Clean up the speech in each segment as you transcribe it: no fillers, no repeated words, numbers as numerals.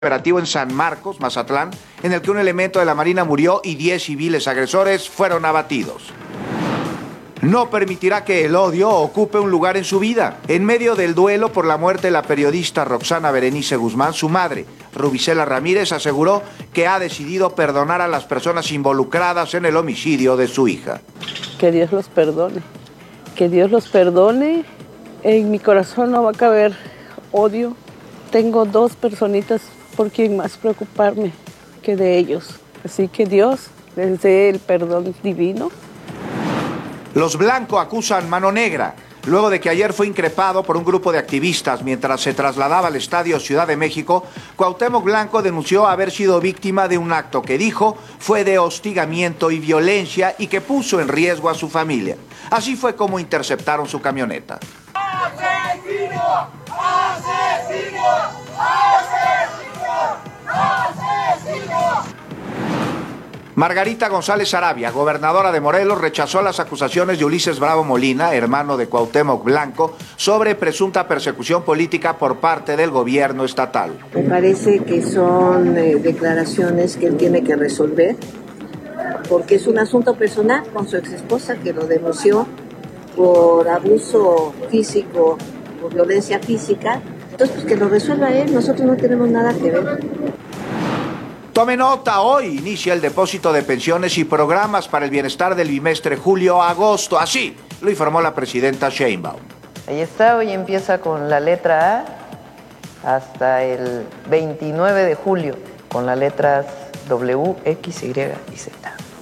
operativo en San Marcos, Mazatlán, en el que un elemento de la Marina murió y 10 civiles agresores fueron abatidos. No permitirá que el odio ocupe un lugar en su vida. En medio del duelo por la muerte de la periodista Roxana Berenice Guzmán, su madre, Rubicela Ramírez, aseguró que ha decidido perdonar a las personas involucradas en el homicidio de su hija. Que Dios los perdone, que Dios los perdone. En mi corazón no va a caber odio. Tengo 2 personitas por quien más preocuparme que de ellos. Así que Dios les dé el perdón divino. Los Blanco acusan mano negra, luego de que ayer fue increpado por un grupo de activistas mientras se trasladaba al Estadio Ciudad de México. Cuauhtémoc Blanco denunció haber sido víctima de un acto que dijo fue de hostigamiento y violencia y que puso en riesgo a su familia. Así fue como interceptaron su camioneta. ¡Asesino! ¡Asesino! ¡Asesino! ¡Asesino! Margarita González Arabia, gobernadora de Morelos, rechazó las acusaciones de Ulises Bravo Molina, hermano de Cuauhtémoc Blanco, sobre presunta persecución política por parte del gobierno estatal. Me parece que son declaraciones que él tiene que resolver, porque es un asunto personal con su exesposa que lo denunció por abuso físico, por violencia física. Entonces, pues que lo resuelva él, nosotros no tenemos nada que ver. Tome nota, hoy inicia el depósito de pensiones y programas para el bienestar del bimestre julio-agosto. Así lo informó la presidenta Sheinbaum. Ahí está, hoy empieza con la letra A hasta el 29 de julio con las letras W, X, Y y Z.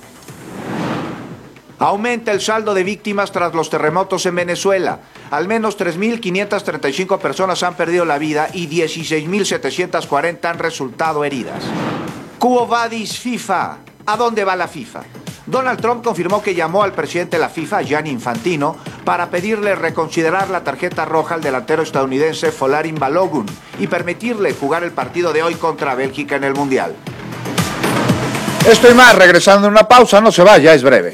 Aumenta el saldo de víctimas tras los terremotos en Venezuela. Al menos 3.535 personas han perdido la vida y 16.740 han resultado heridas. Quo vadis FIFA? ¿A dónde va la FIFA? Donald Trump confirmó que llamó al presidente de la FIFA, Gianni Infantino, para pedirle reconsiderar la tarjeta roja al delantero estadounidense Folarin Balogun y permitirle jugar el partido de hoy contra Bélgica en el Mundial. Esto y más, regresando a una pausa, no se vaya, es breve.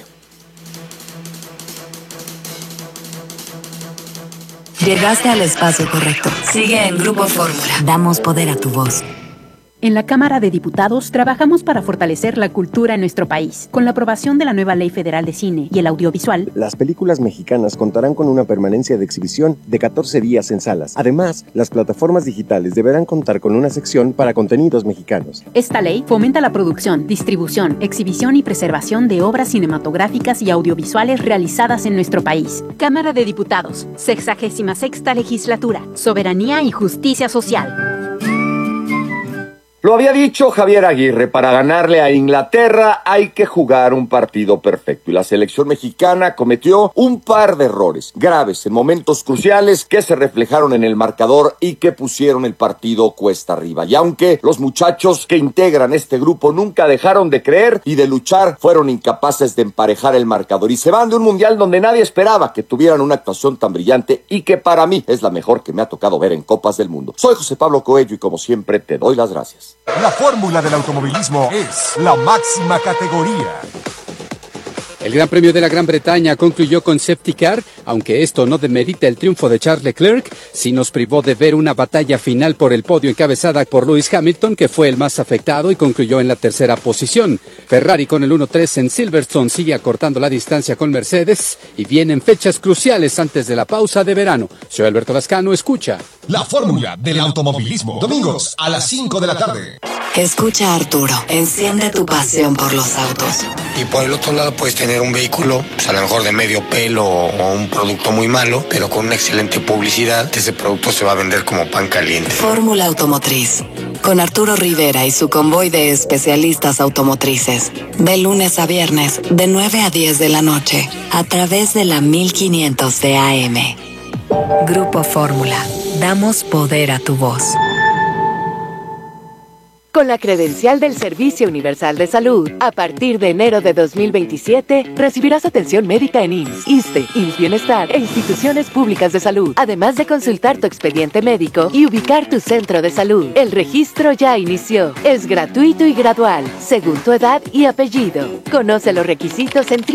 Llegaste al espacio correcto. Sigue en Grupo Fórmula. Damos poder a tu voz. En la Cámara de Diputados trabajamos para fortalecer la cultura en nuestro país. Con la aprobación de la nueva Ley Federal de Cine y el Audiovisual, las películas mexicanas contarán con una permanencia de exhibición de 14 días en salas. Además, las plataformas digitales deberán contar con una sección para contenidos mexicanos. Esta ley fomenta la producción, distribución, exhibición y preservación de obras cinematográficas y audiovisuales realizadas en nuestro país. Cámara de Diputados, 66ª Legislatura, Soberanía y Justicia Social. Lo había dicho Javier Aguirre, para ganarle a Inglaterra hay que jugar un partido perfecto. Y la selección mexicana cometió un par de errores graves en momentos cruciales que se reflejaron en el marcador y que pusieron el partido cuesta arriba. Y aunque los muchachos que integran este grupo nunca dejaron de creer y de luchar, fueron incapaces de emparejar el marcador. Y se van de un mundial donde nadie esperaba que tuvieran una actuación tan brillante y que para mí es la mejor que me ha tocado ver en Copas del Mundo. Soy José Pablo Coello y como siempre te doy las gracias. La fórmula del automovilismo es la máxima categoría. El Gran Premio de la Gran Bretaña concluyó con safety car, aunque esto no demerita el triunfo de Charles Leclerc, sí nos privó de ver una batalla final por el podio encabezada por Lewis Hamilton, que fue el más afectado y concluyó en la tercera posición. Ferrari con el 1-3 en Silverstone sigue acortando la distancia con Mercedes y vienen fechas cruciales antes de la pausa de verano. Soy Alberto Lascano, escucha. La fórmula del automovilismo, domingos a las 5 de la tarde. Escucha a Arturo, enciende tu pasión por los autos. Y por el otro lado puedes tener un vehículo, pues a lo mejor de medio pelo o un producto muy malo, pero con una excelente publicidad, ese producto se va a vender como pan caliente. Fórmula Automotriz, con Arturo Rivera y su convoy de especialistas automotrices. De lunes a viernes, de 9 a 10 de la noche, a través de la 1500 de AM. Grupo Fórmula, damos poder a tu voz. Con la credencial del Servicio Universal de Salud, a partir de enero de 2027, recibirás atención médica en IMSS, ISSSTE, IMSS Bienestar e instituciones públicas de salud, además de consultar tu expediente médico y ubicar tu centro de salud. El registro ya inició. Es gratuito y gradual, según tu edad y apellido. Conoce los requisitos en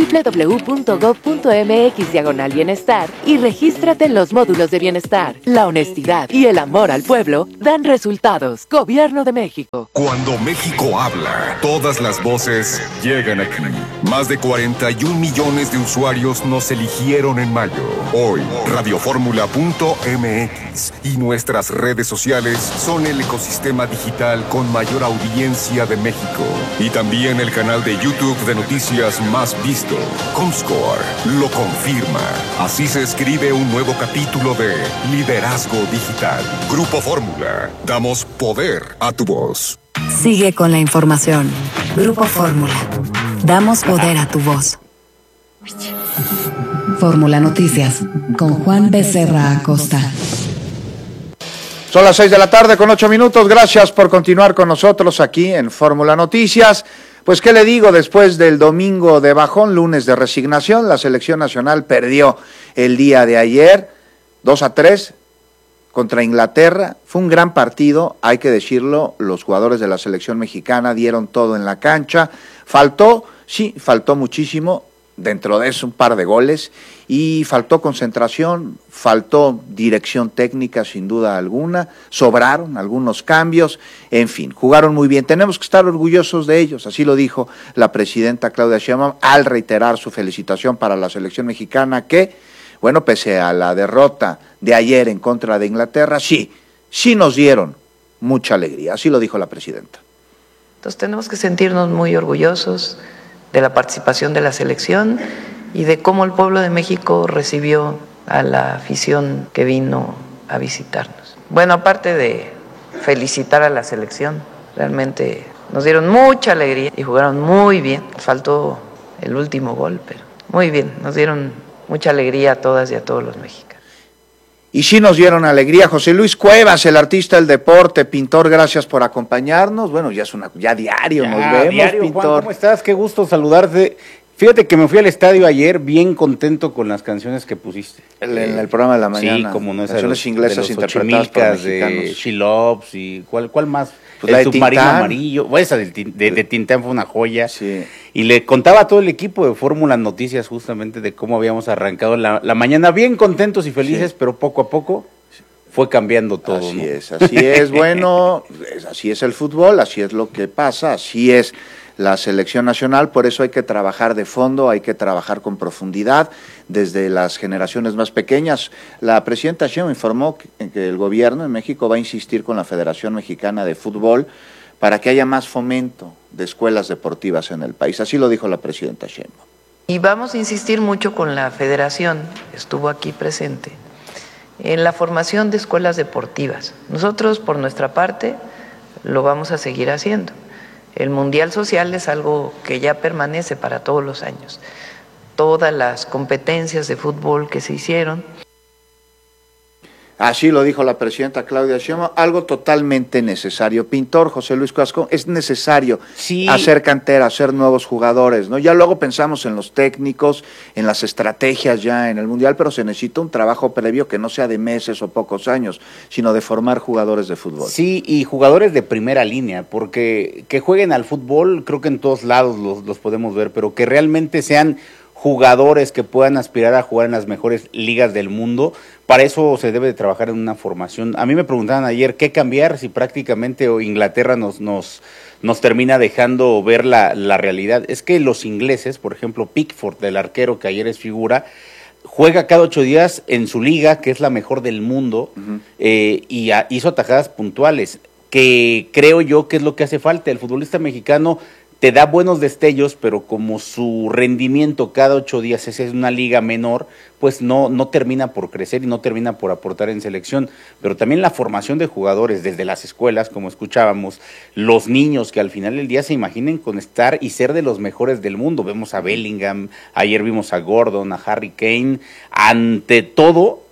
www.gov.mx/bienestar y regístrate en los módulos de bienestar. La honestidad y el amor al pueblo dan resultados. Gobierno de México. Cuando México habla, todas las voces llegan aquí. Más de 41 millones de usuarios nos eligieron en mayo. Hoy, radioformula.mx y nuestras redes sociales son el ecosistema digital con mayor audiencia de México. Y también el canal de YouTube de noticias más visto. Comscore lo confirma. Así se escribe un nuevo capítulo de Liderazgo Digital. Grupo Fórmula. Damos poder a tu voz. Sigue con la información. Grupo Fórmula. Damos poder a tu voz. Fórmula Noticias con Juan Becerra Acosta. Son las 6 de la tarde con 8 minutos. Gracias por continuar con nosotros aquí en Fórmula Noticias. Pues, ¿qué le digo? Después del domingo de bajón, lunes de resignación, la selección nacional perdió el día de ayer 2-3 contra Inglaterra. Fue un gran partido, hay que decirlo. Los jugadores de la selección mexicana dieron todo en la cancha. Faltó muchísimo. Dentro de eso un par de goles y faltó concentración, faltó dirección técnica sin duda alguna, sobraron algunos cambios, en fin, jugaron muy bien. Tenemos que estar orgullosos de ellos, así lo dijo la presidenta Claudia Sheinbaum al reiterar su felicitación para la selección mexicana que, bueno, pese a la derrota de ayer en contra de Inglaterra, sí nos dieron mucha alegría, así lo dijo la presidenta. Entonces tenemos que sentirnos muy orgullosos de la participación de la selección y de cómo el pueblo de México recibió a la afición que vino a visitarnos. Bueno, aparte de felicitar a la selección, realmente nos dieron mucha alegría y jugaron muy bien. Faltó el último gol, pero muy bien, nos dieron mucha alegría a todas y a todos los mexicanos. Y sí nos dieron alegría. José Luis Cuevas, el artista del deporte, pintor, gracias por acompañarnos. Bueno, ya diario nos vemos, diario, pintor. Juan, ¿cómo estás? Qué gusto saludarte. Fíjate que me fui al estadio ayer bien contento con las canciones que pusiste. En el programa de la mañana. Sí, como no es canciones inglesas de los interpretadas por mexicanos. De She Loves y ¿cuál más? Pues el submarino amarillo. Bueno, esa de Tintán fue una joya. Sí. Y le contaba a todo el equipo de Fórmula Noticias justamente de cómo habíamos arrancado la mañana bien contentos y felices, sí, pero poco a poco fue cambiando todo. Así es, bueno, así es el fútbol, así es lo que pasa, así es la selección nacional, por eso hay que trabajar de fondo, hay que trabajar con profundidad desde las generaciones más pequeñas. La presidenta Sheinbaum informó que el gobierno en México va a insistir con la Federación Mexicana de Fútbol para que haya más fomento de escuelas deportivas en el país. Así lo dijo la presidenta Sheinbaum. Y vamos a insistir mucho con la Federación, estuvo aquí presente, en la formación de escuelas deportivas. Nosotros, por nuestra parte, lo vamos a seguir haciendo. El Mundial Social es algo que ya permanece para todos los años. Todas las competencias de fútbol que se hicieron. Así lo dijo la presidenta Claudia Sheinbaum, algo totalmente necesario. Pintor José Luis Casco, es necesario hacer cantera, hacer nuevos jugadores, ¿no? Ya luego pensamos en los técnicos, en las estrategias ya en el Mundial, pero se necesita un trabajo previo que no sea de meses o pocos años, sino de formar jugadores de fútbol. Sí, y jugadores de primera línea, porque que jueguen al fútbol, creo que en todos lados los podemos ver, pero que realmente sean jugadores que puedan aspirar a jugar en las mejores ligas del mundo. Para eso se debe de trabajar en una formación. A mí me preguntaban ayer qué cambiar si prácticamente Inglaterra nos termina dejando ver la realidad. Es que los ingleses, por ejemplo, Pickford, el arquero que ayer es figura, juega cada 8 días en su liga, que es la mejor del mundo, y hizo atajadas puntuales, que creo yo que es lo que hace falta. El futbolista mexicano te da buenos destellos, pero como su rendimiento cada 8 días es una liga menor, pues no termina por crecer y no termina por aportar en selección. Pero también la formación de jugadores desde las escuelas, como escuchábamos, los niños que al final del día se imaginen con estar y ser de los mejores del mundo. Vemos a Bellingham, ayer vimos a Gordon, a Harry Kane. Ante todo,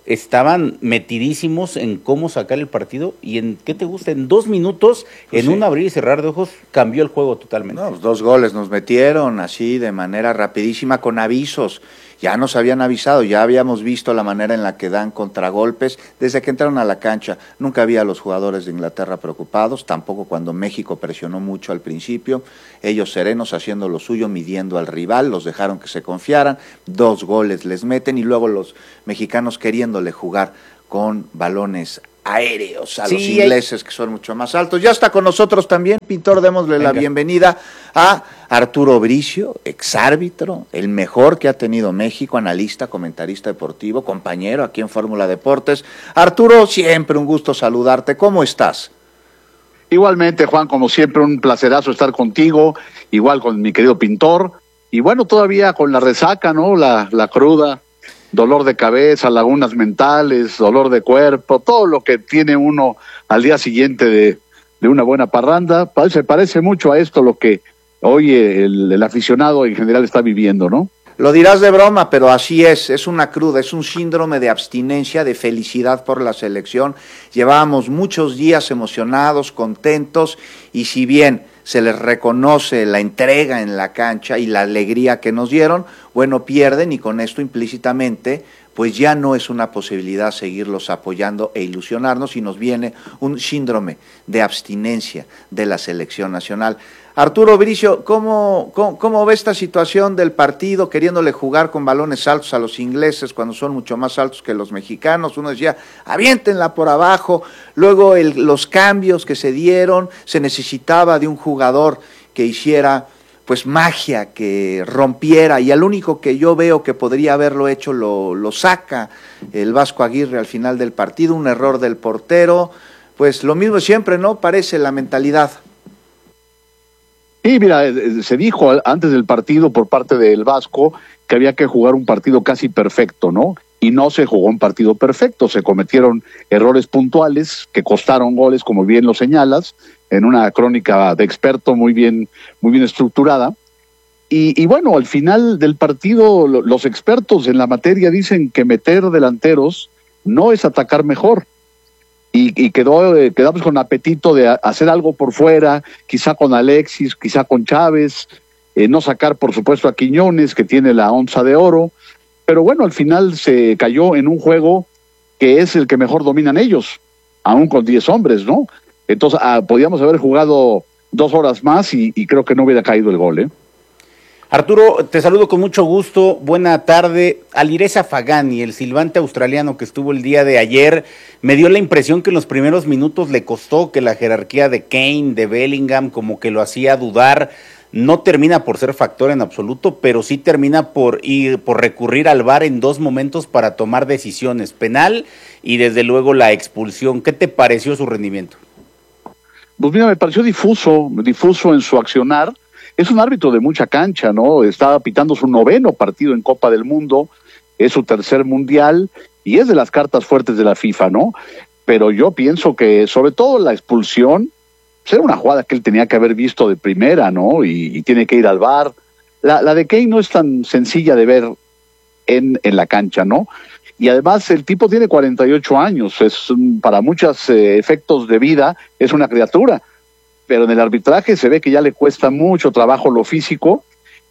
estaban metidísimos en cómo sacar el partido y en, ¿qué te gusta? En 2 minutos, pues en un abrir y cerrar de ojos, cambió el juego totalmente. No, 2 goles nos metieron así de manera rapidísima con avisos. Ya nos habían avisado, ya habíamos visto la manera en la que dan contragolpes desde que entraron a la cancha. Nunca había a los jugadores de Inglaterra preocupados, tampoco cuando México presionó mucho al principio. Ellos serenos haciendo lo suyo, midiendo al rival, los dejaron que se confiaran, 2 goles les meten y luego los mexicanos queriéndole jugar con balones aéreos a los ingleses que son mucho más altos. Ya está con nosotros también, Pintor, démosle la bienvenida a Arturo Bricio, exárbitro, el mejor que ha tenido México, analista, comentarista deportivo, compañero aquí en Fórmula Deportes. Arturo, siempre un gusto saludarte, ¿cómo estás? Igualmente, Juan, como siempre, un placerazo estar contigo, igual con mi querido Pintor, y bueno, todavía con la resaca, ¿no? La cruda, dolor de cabeza, lagunas mentales, dolor de cuerpo, todo lo que tiene uno al día siguiente de una buena parranda. Se parece mucho a esto lo que hoy el aficionado en general está viviendo, ¿no? Lo dirás de broma, pero así es una cruda, es un síndrome de abstinencia, de felicidad por la selección. Llevábamos muchos días emocionados, contentos, y si bien se les reconoce la entrega en la cancha y la alegría que nos dieron, bueno, pierden y con esto implícitamente, pues ya no es una posibilidad seguirlos apoyando e ilusionarnos y nos viene un síndrome de abstinencia de la selección nacional. Arturo Bricio, ¿cómo ve esta situación del partido queriéndole jugar con balones altos a los ingleses cuando son mucho más altos que los mexicanos? Uno decía, aviéntenla por abajo, luego los cambios que se dieron, se necesitaba de un jugador que hiciera pues magia, que rompiera, y al único que yo veo que podría haberlo hecho lo saca el Vasco Aguirre al final del partido, un error del portero, pues lo mismo siempre, ¿no? Parece la mentalidad. Sí, mira, se dijo antes del partido por parte del Vasco que había que jugar un partido casi perfecto, ¿no? Y no se jugó un partido perfecto, se cometieron errores puntuales que costaron goles, como bien lo señalas, en una crónica de experto muy bien estructurada. Y bueno, al final del partido, los expertos en la materia dicen que meter delanteros no es atacar mejor. Y quedamos con apetito de hacer algo por fuera, quizá con Alexis, quizá con Chávez, no sacar por supuesto a Quiñones, que tiene la onza de oro, pero bueno, al final se cayó en un juego que es el que mejor dominan ellos, aún con 10 hombres, ¿no? Entonces podíamos haber jugado 2 horas más y creo que no hubiera caído el gol, ¿eh? Arturo, te saludo con mucho gusto, buena tarde. Alireza Fagani, el silbante australiano que estuvo el día de ayer, me dio la impresión que en los primeros minutos le costó, que la jerarquía de Kane, de Bellingham, como que lo hacía dudar. No termina por ser factor en absoluto, pero sí termina por recurrir al VAR en 2 momentos para tomar decisiones, penal y desde luego la expulsión. ¿Qué te pareció su rendimiento? Pues mira, me pareció difuso en su accionar. Es un árbitro de mucha cancha, ¿no? Estaba pitando su 9º partido en Copa del Mundo, es su 3er mundial y es de las cartas fuertes de la FIFA, ¿no? Pero yo pienso que sobre todo la expulsión, pues era una jugada que él tenía que haber visto de primera, ¿no? Y tiene que ir al VAR. La de Kane no es tan sencilla de ver en la cancha, ¿no? Y además el tipo tiene 48 años, para muchos efectos de vida es una criatura. Pero en el arbitraje se ve que ya le cuesta mucho trabajo lo físico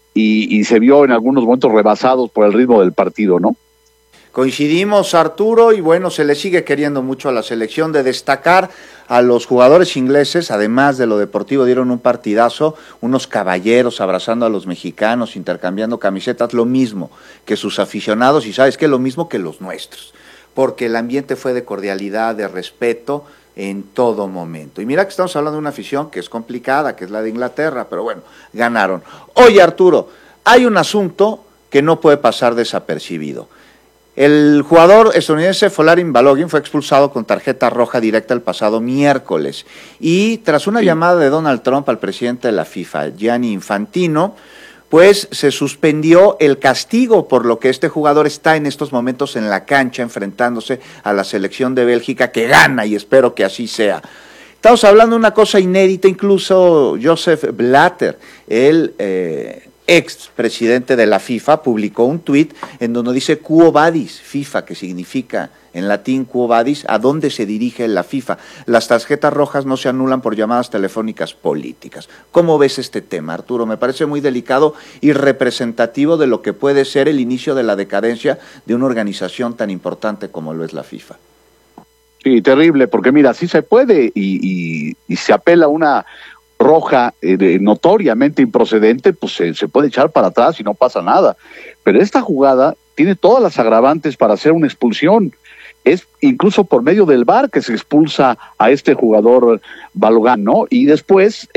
y se vio en algunos momentos rebasados por el ritmo del partido, ¿no? Coincidimos, Arturo, y bueno, se le sigue queriendo mucho a la selección. De destacar a los jugadores ingleses, además de lo deportivo, dieron un partidazo, unos caballeros abrazando a los mexicanos, intercambiando camisetas, lo mismo que sus aficionados, y ¿sabes qué? Lo mismo que los nuestros, porque el ambiente fue de cordialidad, de respeto, en todo momento. Y mira que estamos hablando de una afición que es complicada, que es la de Inglaterra, pero bueno, ganaron. Oye, Arturo, hay un asunto que no puede pasar desapercibido. El jugador estadounidense Folarin Balogun fue expulsado con tarjeta roja directa el pasado miércoles y tras una llamada de Donald Trump al presidente de la FIFA, Gianni Infantino, pues se suspendió el castigo, por lo que este jugador está en estos momentos en la cancha enfrentándose a la selección de Bélgica que gana, y espero que así sea. Estamos hablando de una cosa inédita, incluso Joseph Blatter, el ex presidente de la FIFA, publicó un tuit en donde dice Quo Vadis, FIFA, que significa en latín Quo Vadis, ¿a dónde se dirige la FIFA? Las tarjetas rojas no se anulan por llamadas telefónicas políticas. ¿Cómo ves este tema, Arturo? Me parece muy delicado y representativo de lo que puede ser el inicio de la decadencia de una organización tan importante como lo es la FIFA. Sí, terrible, porque mira, sí se puede y se apela a una roja notoriamente improcedente, pues se puede echar para atrás y no pasa nada. Pero esta jugada tiene todas las agravantes para hacer una expulsión. Es incluso por medio del VAR que se expulsa a este jugador Balogun, ¿no? Y después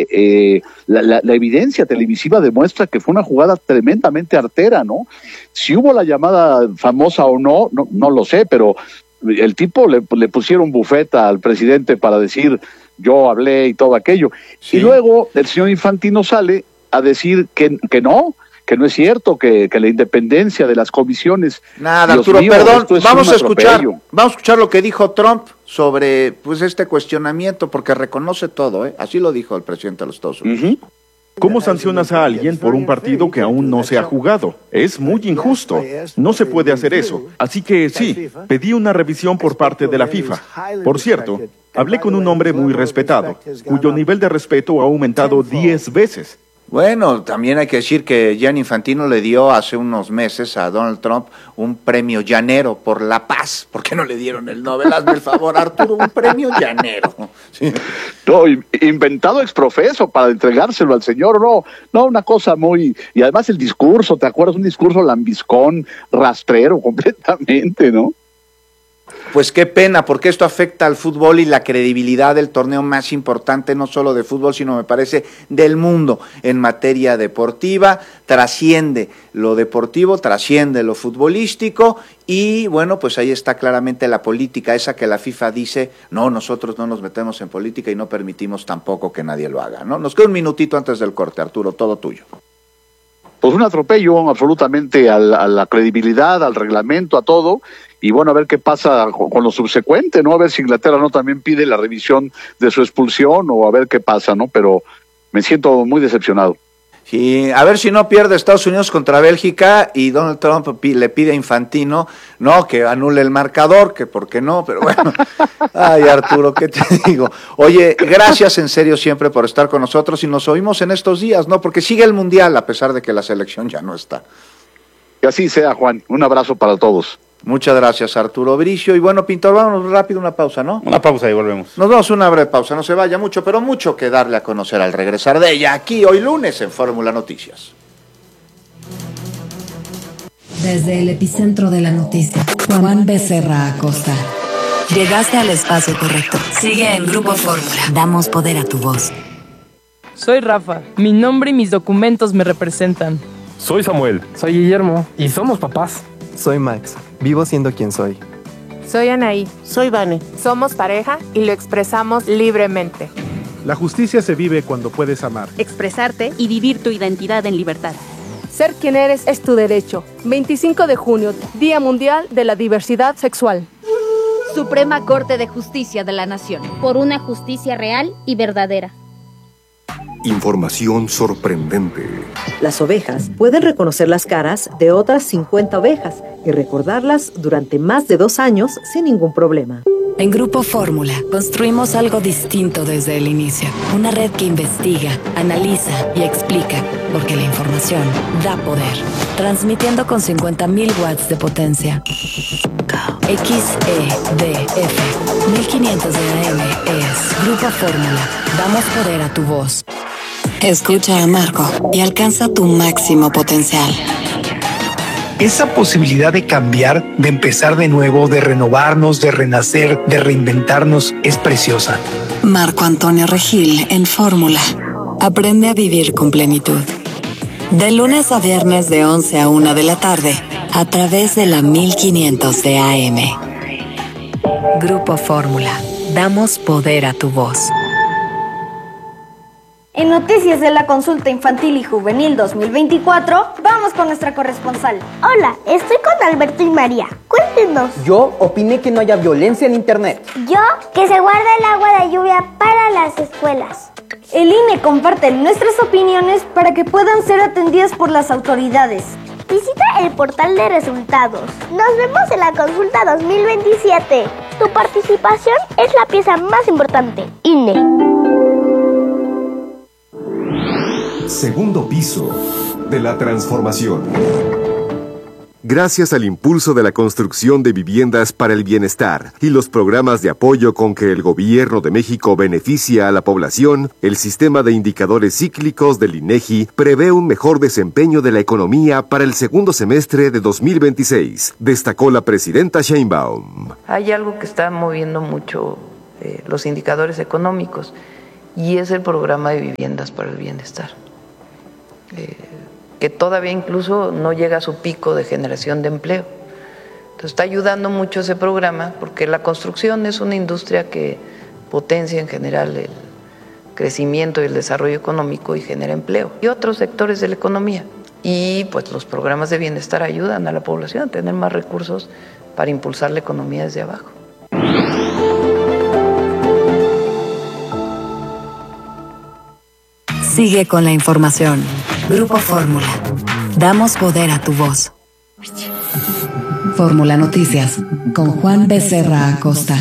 la evidencia televisiva demuestra que fue una jugada tremendamente artera, ¿no? Si hubo la llamada famosa o no lo sé, pero el tipo le pusieron bufeta al presidente para decir yo hablé y todo aquello. Sí. Y luego el señor Infantino sale a decir que no es cierto, que la independencia de las comisiones... Nada, Dios Arturo, mío, perdón, vamos a escuchar lo que dijo Trump sobre pues este cuestionamiento, porque reconoce todo, así lo dijo el presidente de los Estados Unidos. ¿Cómo sancionas a alguien por un partido que aún no se ha jugado? Es muy injusto. No se puede hacer eso. Así que sí, pedí una revisión por parte de la FIFA. Por cierto, hablé con un hombre muy respetado, cuyo nivel de respeto ha aumentado 10 veces. Bueno, también hay que decir que Gianni Infantino le dio hace unos meses a Donald Trump un premio llanero por la paz. ¿Por qué no le dieron el Nobel? Hazme el favor, Arturo, un premio llanero. Sí. No, inventado exprofeso para entregárselo al señor, no, una cosa muy... Y además el discurso, ¿te acuerdas? Un discurso lambiscón, rastrero completamente, ¿no? Pues qué pena, porque esto afecta al fútbol y la credibilidad del torneo más importante, no solo de fútbol, sino me parece del mundo en materia deportiva. Trasciende lo deportivo, trasciende lo futbolístico y bueno, pues ahí está claramente la política, esa que la FIFA dice, no, nosotros no nos metemos en política y no permitimos tampoco que nadie lo haga, ¿no? Nos queda un minutito antes del corte, Arturo, todo tuyo. Pues un atropello absolutamente a la credibilidad, al reglamento, a todo, y bueno, a ver qué pasa con lo subsecuente, ¿no? A ver si Inglaterra no también pide la revisión de su expulsión o a ver qué pasa, ¿no? Pero me siento muy decepcionado. Sí, a ver si no pierde Estados Unidos contra Bélgica y Donald Trump le pide a Infantino, no, que anule el marcador, que por qué no, pero bueno. Ay, Arturo, ¿qué te digo? Oye, gracias en serio siempre por estar con nosotros y nos oímos en estos días, ¿no? Porque sigue el Mundial a pesar de que la selección ya no está. Que así sea, Juan. Un abrazo para todos. Muchas gracias, Arturo Bricio. Y bueno, Pintor, vámonos rápido, una pausa, ¿no? Una pausa y volvemos. Nos vamos a una breve pausa, no se vaya mucho, pero mucho que darle a conocer al regresar de ella, aquí hoy lunes en Fórmula Noticias. Desde el epicentro de la noticia, Juan Becerra Acosta. Llegaste al espacio correcto. Sigue en Grupo Fórmula. Damos poder a tu voz. Soy Rafa. Mi nombre y mis documentos me representan. Soy Samuel. Soy Guillermo. Y somos papás. Soy Max. Vivo siendo quien soy. Soy Anaí. Soy Vane. Somos pareja y lo expresamos libremente. La justicia se vive cuando puedes amar, expresarte y vivir tu identidad en libertad. Ser quien eres es tu derecho. 25 de junio, Día Mundial de la Diversidad Sexual. Suprema Corte de Justicia de la Nación. Por una justicia real y verdadera. Información sorprendente. Las ovejas pueden reconocer las caras de otras 50 ovejas y recordarlas durante más de 2 años sin ningún problema. En Grupo Fórmula construimos algo distinto desde el inicio. Una red que investiga, analiza y explica, porque la información da poder. Transmitiendo con 50.000 watts de potencia. XEDF 1500 de AM es Grupo Fórmula. Damos poder a tu voz. Escucha a Marco y alcanza tu máximo potencial. Esa posibilidad de cambiar, de empezar de nuevo, de renovarnos, de renacer, de reinventarnos, es preciosa. Marco Antonio Regil en Fórmula. Aprende a vivir con plenitud. De lunes a viernes de 11 a 1 de la tarde, a través de la 1500 de AM. Grupo Fórmula. Damos poder a tu voz. En Noticias de la Consulta Infantil y Juvenil 2024, vamos con nuestra corresponsal. Hola, estoy con Alberto y María. Cuéntenos. Yo opiné que no haya violencia en Internet. Yo, que se guarde el agua de lluvia para las escuelas. El INE comparte nuestras opiniones para que puedan ser atendidas por las autoridades. Visita el portal de resultados. Nos vemos en la consulta 2027. Tu participación es la pieza más importante. INE. Segundo piso de la transformación. Gracias al impulso de la construcción de viviendas para el bienestar y los programas de apoyo con que el Gobierno de México beneficia a la población, el sistema de indicadores cíclicos del INEGI prevé un mejor desempeño de la economía para el segundo semestre de 2026, destacó la presidenta Sheinbaum. Hay algo que está moviendo mucho los indicadores económicos y es el programa de viviendas para el bienestar. Que todavía incluso no llega a su pico de generación de empleo. Entonces está ayudando mucho ese programa porque la construcción es una industria que potencia en general el crecimiento y el desarrollo económico y genera empleo y otros sectores de la economía. Y pues los programas de bienestar ayudan a la población a tener más recursos para impulsar la economía desde abajo. Sigue con la información. Grupo Fórmula. Damos poder a tu voz. Fórmula Noticias con Juan Becerra Acosta.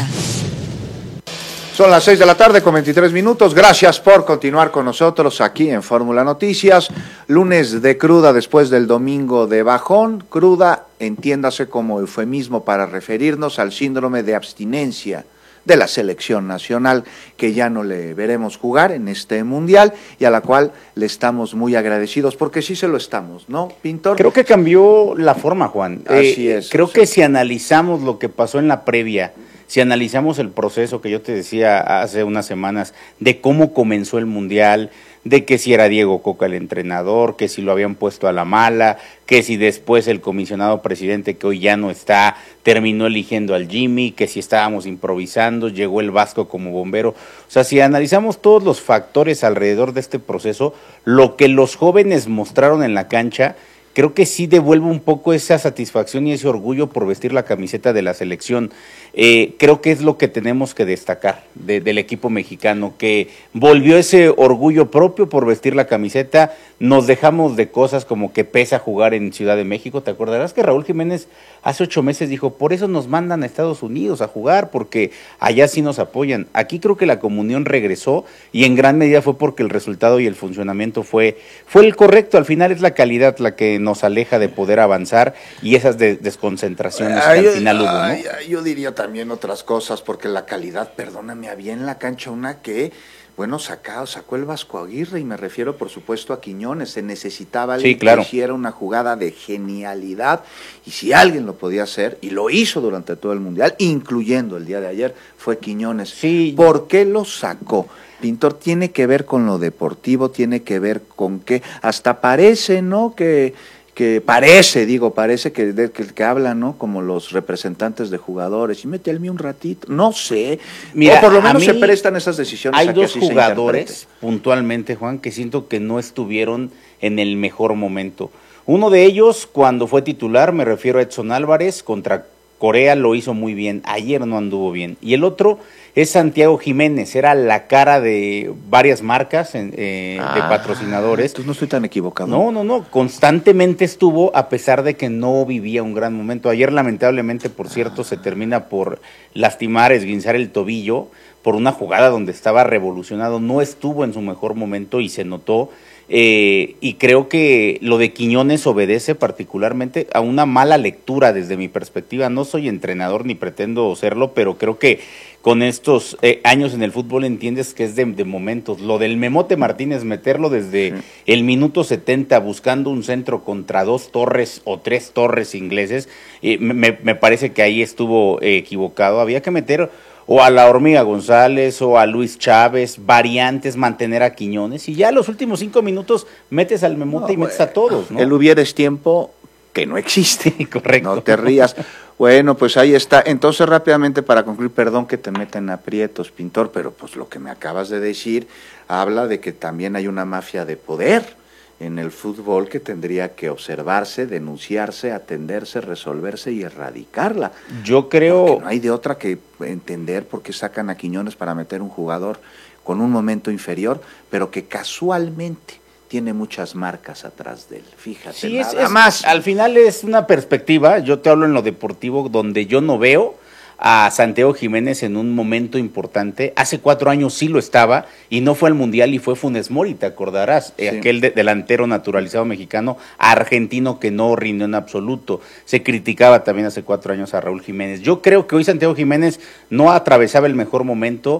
Son las 6 de la tarde con 23 minutos. Gracias por continuar con nosotros aquí en Fórmula Noticias. Lunes de cruda después del domingo de bajón. Cruda, entiéndase como eufemismo para referirnos al síndrome de abstinencia de la selección nacional, que ya no le veremos jugar en este mundial y a la cual le estamos muy agradecidos, porque sí se lo estamos, ¿no, Pintor? Creo que cambió la forma, Juan. Así es. Creo que si analizamos lo que pasó en la previa, si analizamos el proceso que yo te decía hace unas semanas de cómo comenzó el mundial, de que si era Diego Coca el entrenador, que si lo habían puesto a la mala, que si después el comisionado presidente, que hoy ya no está, terminó eligiendo al Jimmy, que si estábamos improvisando, llegó el Vasco como bombero. O sea, si analizamos todos los factores alrededor de este proceso, lo que los jóvenes mostraron en la cancha, creo que sí devuelve un poco esa satisfacción y ese orgullo por vestir la camiseta de la selección. Creo que es lo que tenemos que destacar del equipo mexicano, que volvió ese orgullo propio por vestir la camiseta. Nos dejamos de cosas como que pesa jugar en Ciudad de México. ¿Te acordarás que Raúl Jiménez hace 8 meses dijo, por eso nos mandan a Estados Unidos a jugar, porque allá sí nos apoyan? Aquí creo que la comunión regresó y en gran medida fue porque el resultado y el funcionamiento fue el correcto. Al final es la calidad la que nos aleja de poder avanzar y esas desconcentraciones que al final hubo, ¿no? Yo diría también otras cosas, porque la calidad, perdóname, había en la cancha una que, bueno, sacó el Vasco Aguirre, y me refiero por supuesto a Quiñones. Se necesitaba alguien que hiciera una jugada de genialidad, y si alguien lo podía hacer, y lo hizo durante todo el Mundial, incluyendo el día de ayer, fue Quiñones. Sí. ¿Por qué lo sacó? Pintor, tiene que ver con lo deportivo, tiene que ver con que hasta parece, ¿no?, que parece que hablan, ¿no?, como los representantes de jugadores, y mete al mío un ratito, no sé. Mira, o por lo menos se prestan esas decisiones. Hay dos jugadores puntualmente, Juan, que siento que no estuvieron en el mejor momento. Uno de ellos, cuando fue titular, me refiero a Edson Álvarez, contra Corea lo hizo muy bien, ayer no anduvo bien. Y el otro es Santiago Jiménez, era la cara de varias marcas de patrocinadores. Entonces no estoy tan equivocado. No, constantemente estuvo, a pesar de que no vivía un gran momento. Ayer lamentablemente, por cierto, se termina por lastimar, esguinzar el tobillo por una jugada donde estaba revolucionado, no estuvo en su mejor momento y se notó. Y creo que lo de Quiñones obedece particularmente a una mala lectura desde mi perspectiva. No soy entrenador ni pretendo serlo, pero creo que con estos años en el fútbol entiendes que es de momentos. Lo del Memote Martínez, meterlo desde el minuto 70 buscando un centro contra 2 torres o 3 torres ingleses, me parece que ahí estuvo equivocado. Había que meter o a la Hormiga González o a Luis Chávez, variantes, mantener a Quiñones, y ya los últimos 5 minutos metes al Memote y metes a todos, ¿no? El hubiera es tiempo que no existe. Correcto. No te rías. Bueno, pues ahí está. Entonces, rápidamente para concluir, perdón que te meta en aprietos, Pintor, pero pues lo que me acabas de decir habla de que también hay una mafia de poder en el fútbol que tendría que observarse, denunciarse, atenderse, resolverse y erradicarla. Yo creo... Porque no hay de otra que entender por qué sacan a Quiñones para meter un jugador con un momento inferior, pero que casualmente tiene muchas marcas atrás de él. Fíjate, sí, nada más. Al final es una perspectiva, yo te hablo en lo deportivo, donde yo no veo a Santiago Jiménez en un momento importante. Hace 4 años sí lo estaba y no fue al Mundial y fue Funes Mori, te acordarás, sí. Aquel delantero naturalizado mexicano, argentino que no rindió en absoluto. Se criticaba también hace 4 años a Raúl Jiménez. Yo creo que hoy Santiago Jiménez no atravesaba el mejor momento.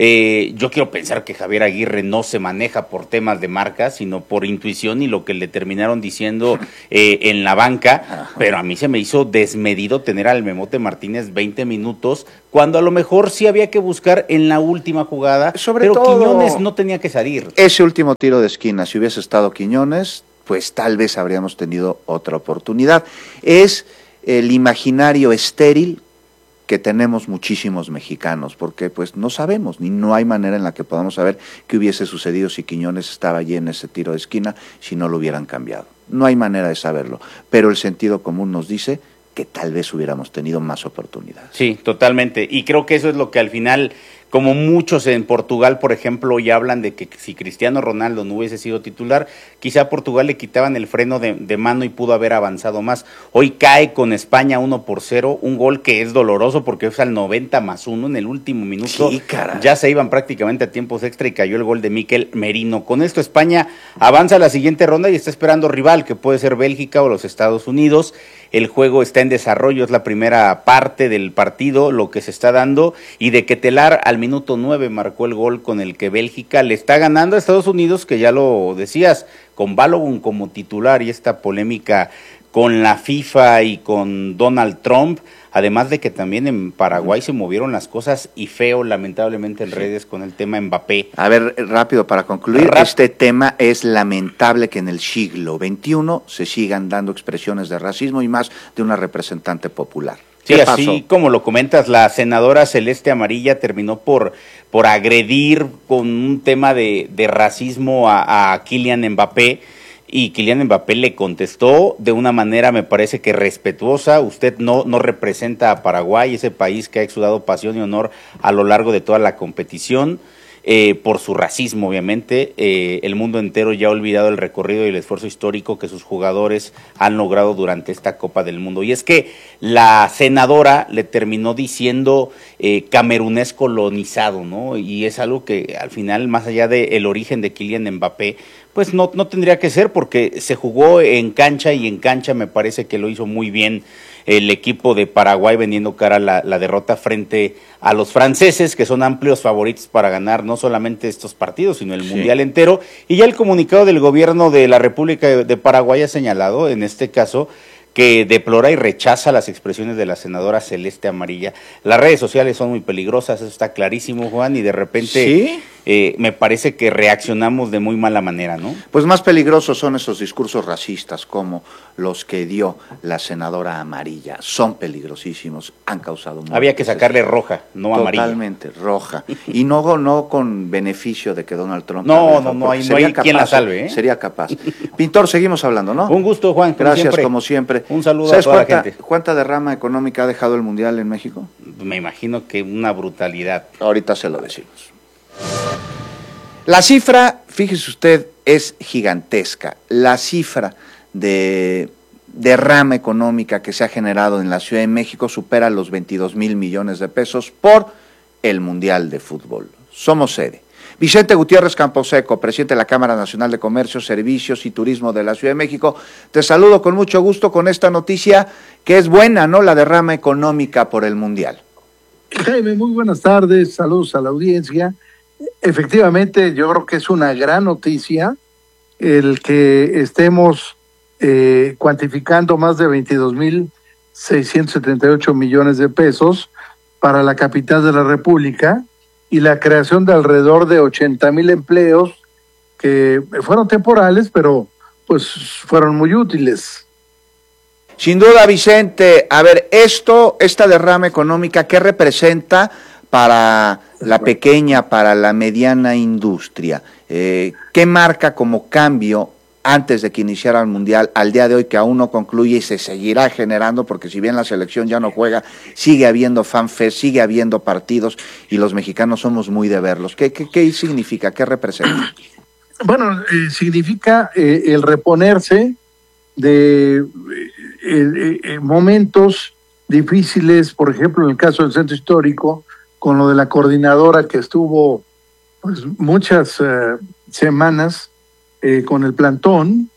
Yo quiero pensar que Javier Aguirre no se maneja por temas de marca, sino por intuición y lo que le terminaron diciendo en la banca, pero a mí se me hizo desmedido tener al Memote Martínez 20 minutos, cuando a lo mejor sí había que buscar en la última jugada, pero Quiñones no tenía que salir. Ese último tiro de esquina, si hubiese estado Quiñones, pues tal vez habríamos tenido otra oportunidad. Es el imaginario estéril que tenemos muchísimos mexicanos, porque pues no sabemos, ni no hay manera en la que podamos saber qué hubiese sucedido si Quiñones estaba allí en ese tiro de esquina, si no lo hubieran cambiado. No hay manera de saberlo, pero el sentido común nos dice que tal vez hubiéramos tenido más oportunidades. Sí, totalmente, y creo que eso es lo que al final, como muchos en Portugal, por ejemplo, ya hablan de que si Cristiano Ronaldo no hubiese sido titular, quizá a Portugal le quitaban el freno de mano y pudo haber avanzado más. Hoy cae con España 1-0, un gol que es doloroso porque es al 90+1 en el último minuto. Sí, caray. Ya se iban prácticamente a tiempos extra y cayó el gol de Mikel Merino. Con esto España avanza a la siguiente ronda y está esperando rival, que puede ser Bélgica o los Estados Unidos. El juego está en desarrollo, es la primera parte del partido, lo que se está dando, y de Ketelar al minuto 9 marcó el gol con el que Bélgica le está ganando a Estados Unidos, que ya lo decías, con Balogun como titular y esta polémica con la FIFA y con Donald Trump, además de que también en Paraguay se movieron las cosas y feo, lamentablemente, en redes con el tema Mbappé. A ver, rápido para concluir, este tema es lamentable que en el siglo XXI se sigan dando expresiones de racismo y más de una representante popular. Sí, así como lo comentas, la senadora Celeste Amarilla terminó por agredir con un tema de racismo a Kylian Mbappé, y Kylian Mbappé le contestó de una manera, me parece que respetuosa. Usted no representa a Paraguay, ese país que ha exudado pasión y honor a lo largo de toda la competición, por su racismo, obviamente. El mundo entero ya ha olvidado el recorrido y el esfuerzo histórico que sus jugadores han logrado durante esta Copa del Mundo. Y es que la senadora le terminó diciendo camerunés colonizado, ¿no? Y es algo que al final, más allá del origen de Kylian Mbappé, pues no tendría que ser, porque se jugó en cancha y en cancha me parece que lo hizo muy bien el equipo de Paraguay, vendiendo cara a la derrota frente a los franceses, que son amplios favoritos para ganar no solamente estos partidos, sino el Mundial entero. Y ya el comunicado del gobierno de la República de Paraguay ha señalado, en este caso, que deplora y rechaza las expresiones de la senadora Celeste Amarilla. Las redes sociales son muy peligrosas, eso está clarísimo, Juan, y de repente me parece que reaccionamos de muy mala manera, ¿no? Pues más peligrosos son esos discursos racistas como los que dio la senadora Amarilla. Son peligrosísimos, han causado mucho. Había que sacarle roja, no amarilla. Totalmente, roja. Y no con beneficio de que Donald Trump... No hay quien la salve, ¿eh? Sería capaz. Pintor, seguimos hablando, ¿no? Un gusto, Juan. Gracias, como siempre. Un saludo a toda la gente. ¿Cuánta derrama económica ha dejado el Mundial en México? Me imagino que una brutalidad. Ahorita se lo decimos. La cifra, fíjese usted, es gigantesca. La cifra de derrama económica que se ha generado en la Ciudad de México supera los 22,000 millones de pesos por el Mundial de Fútbol. Somos sede. Vicente Gutiérrez Camposeco, presidente de la Cámara Nacional de Comercio, Servicios y Turismo de la Ciudad de México, te saludo con mucho gusto con esta noticia que es buena, ¿no? La derrama económica por el Mundial. Jaime, muy buenas tardes, saludos a la audiencia. Efectivamente, yo creo que es una gran noticia el que estemos cuantificando más de 22,678 millones de pesos para la capital de la República, y la creación de alrededor de 80,000 empleos que fueron temporales, pero pues fueron muy útiles. Sin duda, Vicente, a ver, esta derrama económica, ¿qué representa para la pequeña, para la mediana industria? ¿Qué marca como cambio antes de que iniciara el Mundial, al día de hoy, que aún no concluye y se seguirá generando, porque si bien la selección ya no juega, sigue habiendo fanfest, sigue habiendo partidos, y los mexicanos somos muy de verlos. ¿Qué significa? ¿Qué representa? Bueno, significa el reponerse de momentos difíciles, por ejemplo, en el caso del Centro Histórico, con lo de la coordinadora que estuvo pues muchas semanas con el plantón.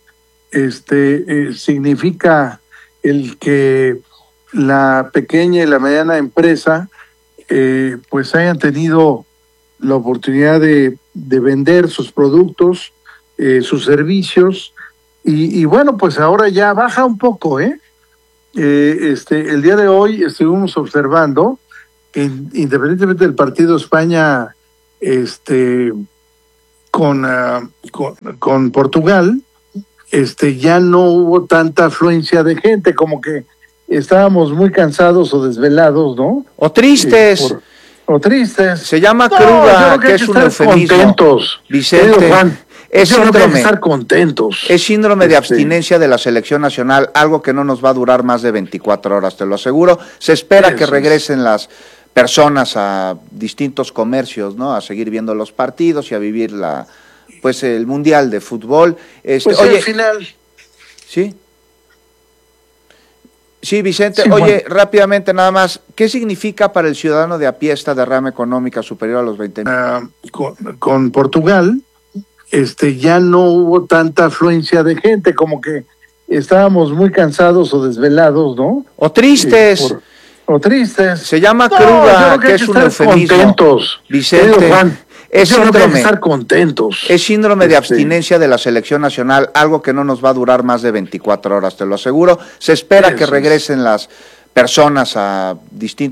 Significa el que la pequeña y la mediana empresa pues hayan tenido la oportunidad de vender sus productos, sus servicios, y bueno, pues ahora ya baja un poco, el día de hoy estuvimos observando que independientemente del partido España con Portugal, ya no hubo tanta afluencia de gente, como que estábamos muy cansados o desvelados, ¿no? O tristes. O tristes. Se llama cruda, que es un eufemismo. Contentos. Vicente, Juan, es síndrome, estar contentos. Es síndrome de abstinencia de la selección nacional, algo que no nos va a durar más de 24 horas, te lo aseguro. Se espera que regresen las personas a distintos comercios, ¿no? A seguir viendo los partidos y a vivir el Mundial de Fútbol. Oye, al final. ¿Sí? Sí, Vicente, sí, oye, rápidamente nada más, ¿qué significa para el ciudadano de a pie esta derrama económica superior a los 20,000? Con Portugal, ya no hubo tanta afluencia de gente, como que estábamos muy cansados o desvelados, ¿no? O tristes. O tristes. Se llama cruda, que es un eufemismo. Contentos. Vicente, Juan, es síndrome, estar contentos. Es síndrome de abstinencia de la selección nacional, algo que no nos va a durar más de 24 horas, te lo aseguro. Se espera que regresen las personas a distintos